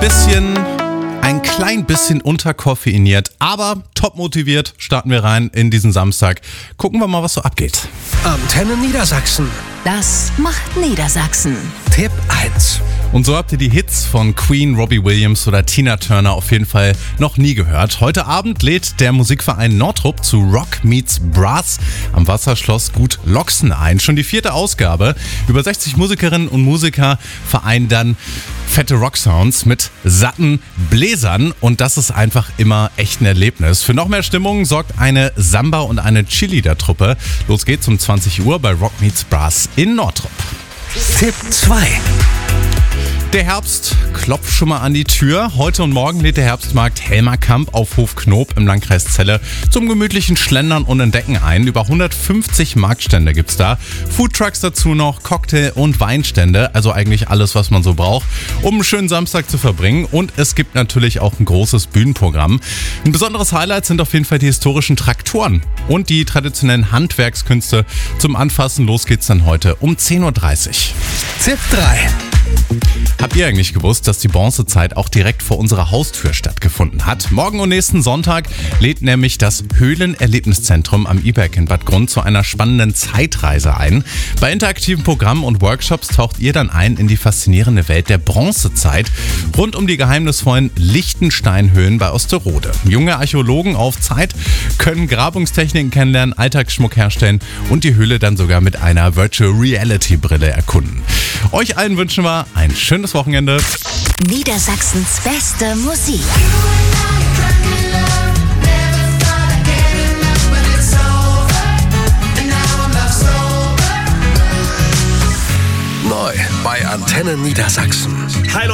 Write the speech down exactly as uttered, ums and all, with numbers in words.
Bisschen, ein klein bisschen unterkoffeiniert, aber top motiviert starten wir rein in diesen Samstag. Gucken wir mal, was so abgeht. Antenne Niedersachsen. Das macht Niedersachsen. Tipp eins. Und so habt ihr die Hits von Queen, Robbie Williams oder Tina Turner auf jeden Fall noch nie gehört. Heute Abend lädt der Musikverein Nortrup zu Rock Meets Brass am Wasserschloss Gut Loxen ein. Schon die vierte Ausgabe. Über sechzig Musikerinnen und Musiker vereinen dann fette Rocksounds mit satten Bläsern und das ist einfach immer echt ein Erlebnis. Für noch mehr Stimmung sorgt eine Samba- und eine Cheerleader-Truppe. Los geht's um zwanzig Uhr bei Rock Meets Brass in Nortrup. Tipp zwei. Der Herbst klopft schon mal an die Tür. Heute und morgen lädt der Herbstmarkt Helmerkamp auf Hof Knob im Landkreis Celle zum gemütlichen Schlendern und Entdecken ein. Über hundertfünfzig Marktstände gibt's da. Foodtrucks dazu noch, Cocktail- und Weinstände. Also eigentlich alles, was man so braucht, um einen schönen Samstag zu verbringen. Und es gibt natürlich auch ein großes Bühnenprogramm. Ein besonderes Highlight sind auf jeden Fall die historischen Traktoren und die traditionellen Handwerkskünste zum Anfassen. Los geht's dann heute um zehn Uhr dreißig. Tipp drei. Habt ihr eigentlich gewusst, dass die Bronzezeit auch direkt vor unserer Haustür stattgefunden hat? Morgen und nächsten Sonntag lädt nämlich das Höhlenerlebniszentrum am Iberg in Bad Grund zu einer spannenden Zeitreise ein. Bei interaktiven Programmen und Workshops taucht ihr dann ein in die faszinierende Welt der Bronzezeit rund um die geheimnisvollen Lichtensteinhöhlen bei Osterode. Junge Archäologen auf Zeit können Grabungstechniken kennenlernen, Alltagsschmuck herstellen und die Höhle dann sogar mit einer Virtual Reality Brille erkunden. Euch allen wünschen wir ein schönes Wochenende. Niedersachsens beste Musik. Neu bei Antenne Niedersachsen.